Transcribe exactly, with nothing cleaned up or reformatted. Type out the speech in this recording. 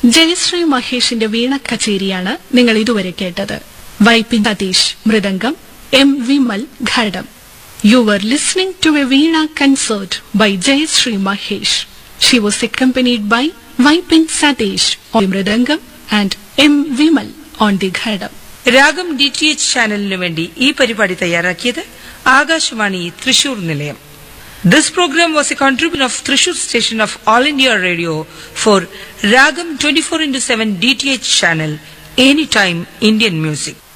ജയശ്രീ മഹേഷിന്റെ വീണ കച്ചേരിയാണ് നിങ്ങൾ ഇതുവരെ കേട്ടത്. Vypin Satheesh mridangam, M Vimal ghatam. You were listening to a Veena concert by Jayashree Mahesh. She was accompanied by Vaipin Satish on the Mridangam and M. Vimal on the Ghadam. രാഗം D T H ചാനലിനു വേണ്ടി ഈ പരിപാടി തയ്യാറാക്കിയത് ആകാശവാണി തൃശൂർ നിലയം. This program was a contribution of Thrissur station of All India Radio for Ragam twenty-four into seven D T H channel, anytime Indian music.